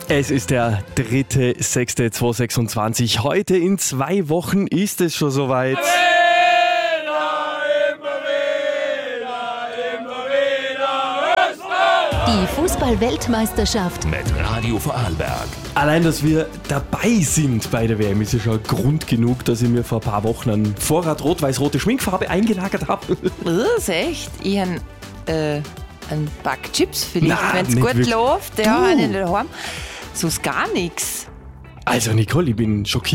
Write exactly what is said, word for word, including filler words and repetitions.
Es ist der dritte sechste zweitausendsechsundzwanzig. Heute in zwei Wochen ist es schon soweit. Die Fußball-Weltmeisterschaft mit Radio Vorarlberg. Allein, dass wir dabei sind bei der W M, ist ja schon Grund genug, dass ich mir vor ein paar Wochen einen Vorrat rot-weiß-rote Schminkfarbe eingelagert habe. Was, echt? Ich habe äh, einen Pack Chips vielleicht, wenn es nicht gut wirklich. läuft. Ja, Du. habe ich daheim. Sonst gar nichts. Also Nicole, ich bin schockiert.